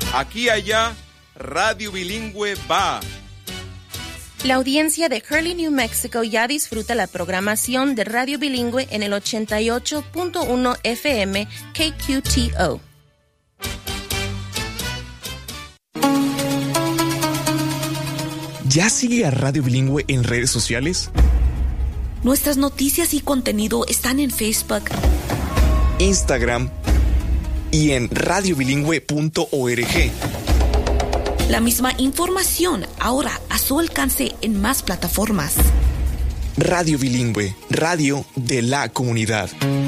Aquí y allá, Radio Bilingüe va. La audiencia de Hurley, New Mexico ya disfruta la programación de Radio Bilingüe en el 88.1 FM KQTO. ¿Ya sigue a Radio Bilingüe en redes sociales? Nuestras noticias y contenido están en Facebook, Instagram y en radiobilingüe.org. La misma información ahora a su alcance en más plataformas. Radio Bilingüe, radio de la comunidad.